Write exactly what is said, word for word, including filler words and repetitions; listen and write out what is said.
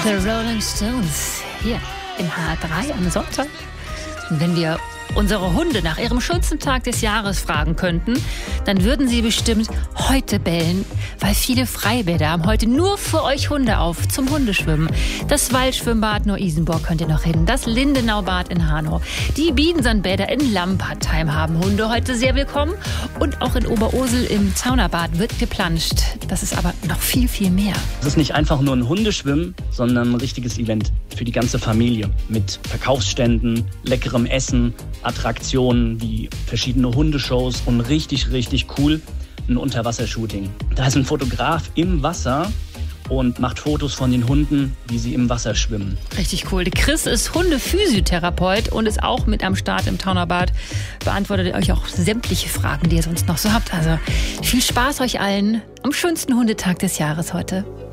The Rolling Stones hier im H drei am Sonntag. Und wenn wir unsere Hunde nach ihrem schönsten Tag des Jahres fragen könnten, dann würden sie bestimmt heute bellen, weil viele Freibäder haben heute nur für euch Hunde auf zum Hundeschwimmen. Das Waldschwimmbad Neu-Isenburg könnt ihr noch hin, das Lindenaubad in Hanau, die Bienensandbäder in Lampertheim haben Hunde heute sehr willkommen und auch in Oberursel im Zaunerbad wird geplanscht. Das ist aber noch viel, viel mehr. Es ist nicht einfach nur ein Hundeschwimmen, sondern ein richtiges Event für die ganze Familie mit Verkaufsständen, leckerem Essen, Attraktionen wie verschiedene Hundeshows und richtig, richtig cool ein Unterwassershooting. Da ist ein Fotograf im Wasser und macht Fotos von den Hunden, wie sie im Wasser schwimmen. Richtig cool. Der Chris ist Hundephysiotherapeut und ist auch mit am Start im Taunerbad. Beantwortet euch auch sämtliche Fragen, die ihr sonst noch so habt. Also viel Spaß euch allen am schönsten Hundetag des Jahres heute.